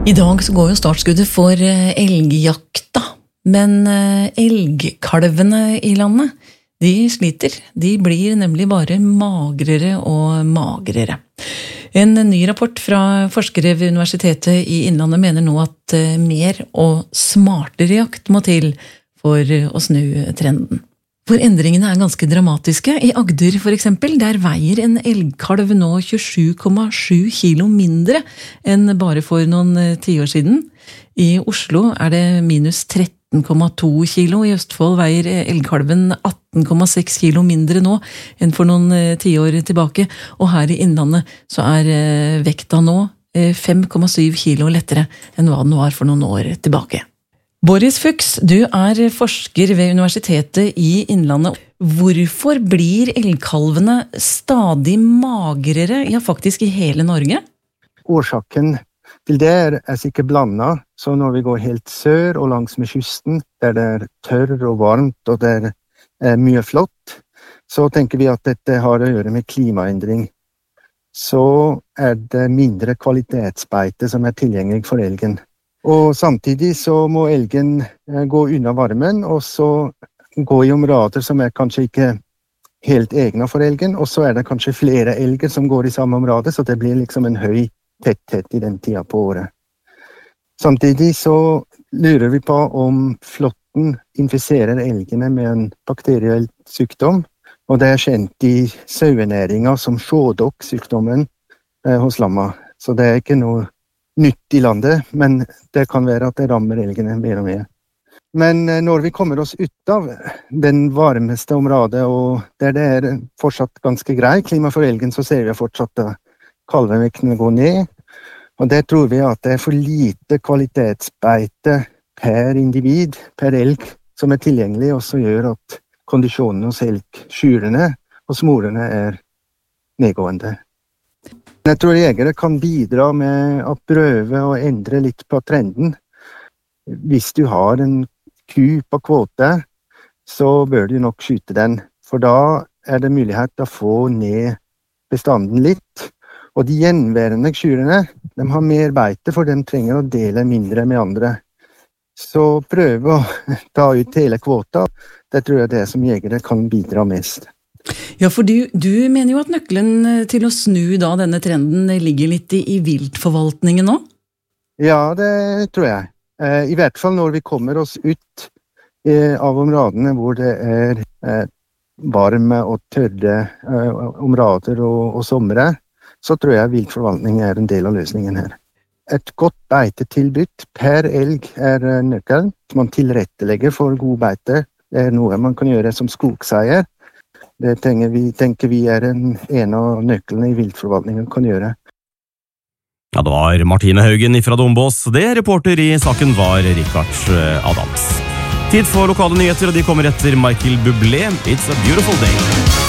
I dag så går jo startskuddet for elgjakta, men elgkalvene i landet, de sliter. De blir nemlig bare magrere og magrere. En ny rapport fra forskere ved Universitetet i Innlandet mener nå at mer og smartere jakt må til for å snu trenden. For endringene er ganske dramatiske. I Agder for eksempel, der veier en elgkalv nå 27,7 kilo mindre enn bare for noen tiår siden. I Oslo er det minus 13,2 kilo. I Østfold veier elgkalven 18,6 kilo mindre nå enn for noen tiår tilbake. Og her i Innlandet så er vekta nå 5,7 kilo lettere enn hva den var for noen år tilbake. Boris Fuchs, du er forsker ved Universitetet i Innlandet. Hvorfor blir elgkalvene stadig magrere, ja faktisk i hele Norge? Årsaken til det er sikkert blandet, så når vi går helt sør og langs med kysten, der det er tørr og varmt og det er mye flott, så tenker vi at dette har å gjøre med klimaendring. Så er det mindre kvalitetsbeite som er tilgjengelig for elgen. Og samtidig så må elgen gå unna varmen, og så gå i områder som er kanskje ikke helt egnet for elgen, og så er det kanskje flere elger som går i samme område, så det blir liksom en høy tetthet i den tida på året. Samtidig så lurer vi på om flåtten infiserer elgene med en bakteriell sykdom, og det er kjent i sauenæringa som sjådokk-sykdommen hos lamma, så det er ikke noe nytt i landet, men det kan være at det rammer elgene mer og mer. Men når vi kommer oss ut av den varmeste området, og der det er fortsatt ganske grei klima for elgen, så ser vi fortsatt at kalvevektene går ned, og det tror vi at det er for lite kvalitetsbeite per individ, per elg, som er tilgjengelig, og som gjør at kondisjonen hos elgkyrene og smorene er nedgående. Jeg tror jegere kan bidra med å prøve å endre litt på trenden. Hvis du har en ku på kvote, så bør du nok skyte den, for da er det mulighet å få ned bestanden litt. Og de gjenværende kyrene, de har mer beite, for de trenger å dele mindre med andre. Så prøv å ta ut hele kvota. Det tror jeg er det som jegere kan bidra mest. Ja, for du mener jo at nøkkelen til å snu da denne trenden ligger litt i viltforvaltningen nå? Ja, det tror jeg. I hvert fall når vi kommer oss ut av områdene hvor det er varme og tørre områder og somre, så tror jeg viltforvaltning er en del av løsningen her. Et godt beitetilbud per elg er nøkkelen. Man tilrettelegger for god beite. Det er noe man kan gjøre som skogseier. Det tenker vi er en av nøklene i viltforvaltningen kan gjøre. Ja, det var Martine Haugen fra Dombås. Reporter i saken var Richard Adams. Tid for lokale nyheter, og de kommer etter Michael Bublé. It's a beautiful day.